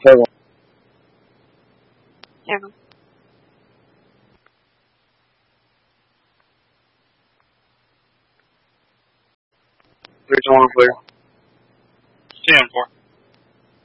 Play one. Yeah. 3, 2, 1, clear. 10-4.